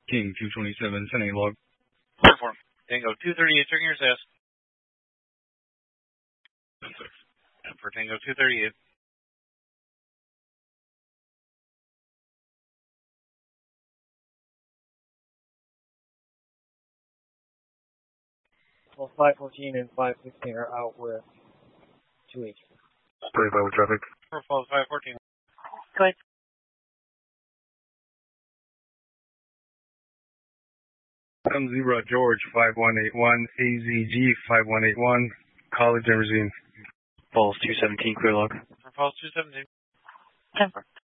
King 227, sending log. Perform. Tango 238, checking your SAS. For Tango 238. Well, 514 and 516 are out with 2H. 25 with traffic. For 514. Go ahead. Zebra George 5181, AZG 5181, College and Racine. Falls 217, clear log. For Falls 217. 10-4.